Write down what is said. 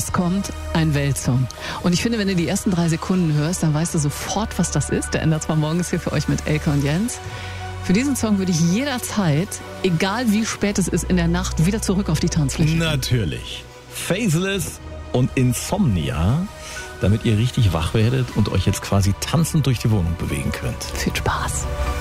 Jetzt kommt ein Weltsong. Und ich finde, wenn du die ersten 3 Sekunden hörst, dann weißt du sofort, was das ist. Der Ändert zwar morgens hier für euch mit Elke und Jens. Für diesen Song würde ich jederzeit, egal wie spät es ist in der Nacht, wieder zurück auf die Tanzfläche. Natürlich. Faceless und Insomnia, damit ihr richtig wach werdet und euch jetzt quasi tanzend durch die Wohnung bewegen könnt. Viel Spaß.